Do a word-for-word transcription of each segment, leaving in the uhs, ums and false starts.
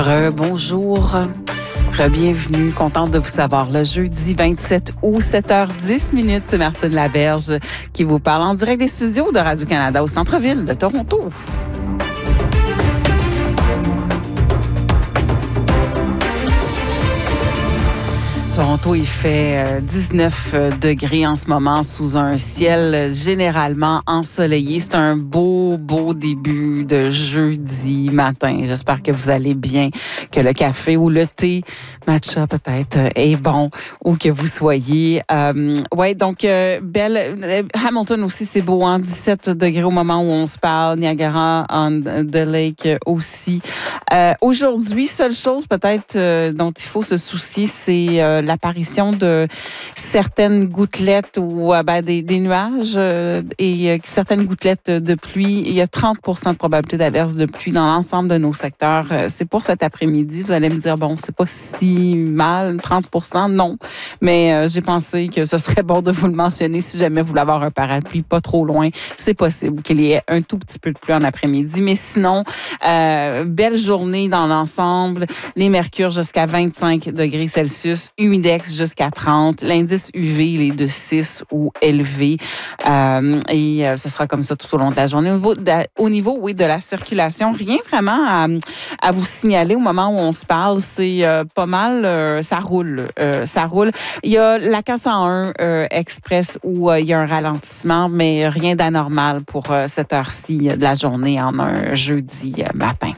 Rebonjour, re-bienvenue, contente de vous savoir. Le jeudi vingt-sept août, sept heures dix minutes, c'est Martine Laberge qui vous parle en direct des studios de Radio-Canada au centre-ville de Toronto. Toronto, il fait dix-neuf degrés en ce moment sous un ciel généralement ensoleillé. C'est un beau, beau début de jeudi matin. J'espère que vous allez bien, que le café ou le thé matcha peut-être est bon ou que vous soyez. Euh, ouais, donc, euh, belle. Hamilton aussi, c'est beau, hein? dix-sept degrés au moment où on se parle. Niagara on the Lake aussi. Euh, aujourd'hui, seule chose peut-être euh, dont il faut se soucier, c'est euh, l'apparition de certaines gouttelettes ou euh, ben, des, des nuages euh, et euh, certaines gouttelettes de pluie. Il y a trente pour cent de probabilité d'averse de pluie dans l'ensemble de nos secteurs. Euh, c'est pour cet après-midi. Vous allez me dire, bon, c'est pas si mal, trente pour cent, non. Mais euh, j'ai pensé que ce serait bon de vous le mentionner si jamais vous voulez avoir un parapluie pas trop loin. C'est possible qu'il y ait un tout petit peu de pluie en après-midi. Mais sinon, euh, belle journée dans l'ensemble. Les mercures jusqu'à vingt-cinq degrés Celsius, humidex jusqu'à trente. L'indice U V, il est de six ou élevé. Euh, et euh, ce sera comme ça tout au long de la journée. Au niveau, de, au niveau oui, de la circulation, rien vraiment à, à vous signaler au moment où on se parle. C'est euh, pas mal, euh, ça roule. Euh, ça roule. Il y a la quatre cent un euh, Express où euh, il y a un ralentissement, mais rien d'anormal pour euh, cette heure-ci de la journée en un jeudi euh, matin.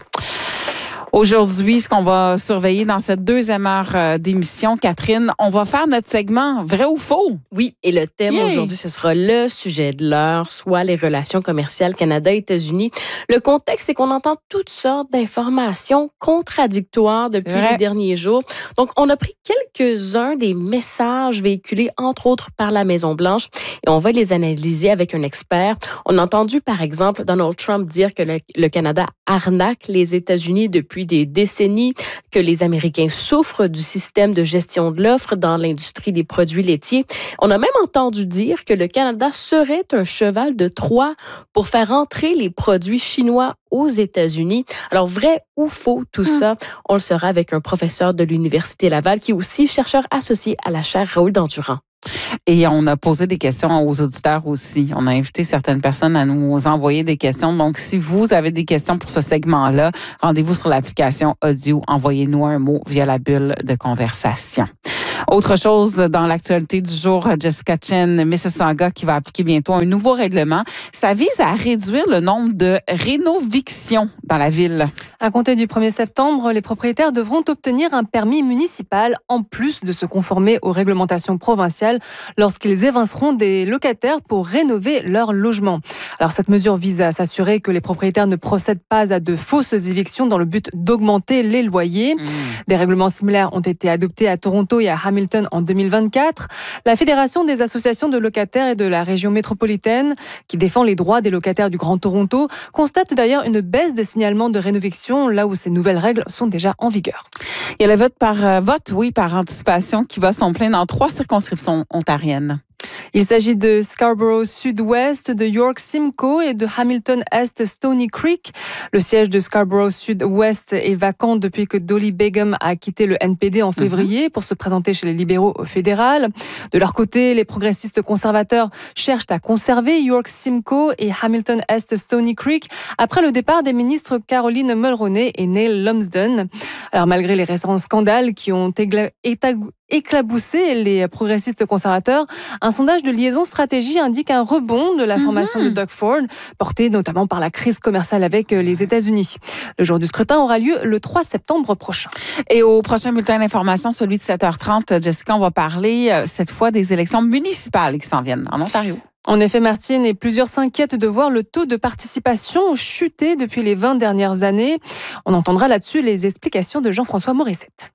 Aujourd'hui, ce qu'on va surveiller dans cette deuxième heure d'émission, Catherine, on va faire notre segment vrai ou faux. Oui, et le thème yeah. aujourd'hui, ce sera le sujet de l'heure, soit les relations commerciales Canada-États-Unis. Le contexte, c'est qu'on entend toutes sortes d'informations contradictoires depuis les derniers jours. Donc, on a pris quelques-uns des messages véhiculés, entre autres, par la Maison-Blanche, et on va les analyser avec un expert. On a entendu, par exemple, Donald Trump dire que le, le Canada arnaque les États-Unis depuis des décennies, que les Américains souffrent du système de gestion de l'offre dans l'industrie des produits laitiers. On a même entendu dire que le Canada serait un cheval de Troie pour faire entrer les produits chinois aux États-Unis. Alors, vrai ou faux, tout ça, on le saura avec un professeur de l'Université Laval qui est aussi chercheur associé à la chaire Raoul Dandurand. Et on a posé des questions aux auditeurs aussi. On a invité certaines personnes à nous envoyer des questions. Donc, si vous avez des questions pour ce segment-là, rendez-vous sur l'application audio. Envoyez-nous un mot via la bulle de conversation. Autre chose dans l'actualité du jour, Jessica Chen, Mississauga, qui va appliquer bientôt un nouveau règlement. Ça vise à réduire le nombre de rénovictions dans la ville. À compter du premier septembre, les propriétaires devront obtenir un permis municipal en plus de se conformer aux réglementations provinciales lorsqu'ils évinceront des locataires pour rénover leur logement. Alors cette mesure vise à s'assurer que les propriétaires ne procèdent pas à de fausses évictions dans le but d'augmenter les loyers. Mmh. Des règlements similaires ont été adoptés à Toronto et à Hamilton en deux mille vingt-quatre. La Fédération des associations de locataires et de la région métropolitaine, qui défend les droits des locataires du Grand Toronto, constate d'ailleurs une baisse des signalements de rénoviction là où ces nouvelles règles sont déjà en vigueur. Il y a le vote par euh, vote, oui, par anticipation qui va s'en plein dans trois circonscriptions ontariennes. Il s'agit de Scarborough Sud-Ouest, de York Simcoe et de Hamilton Est Stony Creek. Le siège de Scarborough Sud-Ouest est vacant depuis que Dolly Begum a quitté le N P D en février pour se présenter chez les libéraux fédérales. De leur côté, les progressistes conservateurs cherchent à conserver York Simcoe et Hamilton Est Stony Creek après le départ des ministres Caroline Mulroney et Neil Lumsden. Alors malgré les récents scandales qui ont égla- étag- éclaboussé les progressistes conservateurs, un sondage de Liaison Stratégie indique un rebond de la formation mm-hmm. de Doug Ford, porté notamment par la crise commerciale avec les États-Unis. Le jour du scrutin aura lieu le trois septembre prochain. Et au prochain bulletin d'information, celui de sept heures trente, Jessica, on va parler cette fois des élections municipales qui s'en viennent en Ontario. En effet, Martine, et plusieurs s'inquiètent de voir le taux de participation chuter depuis les vingt dernières années. On entendra là-dessus les explications de Jean-François Morissette.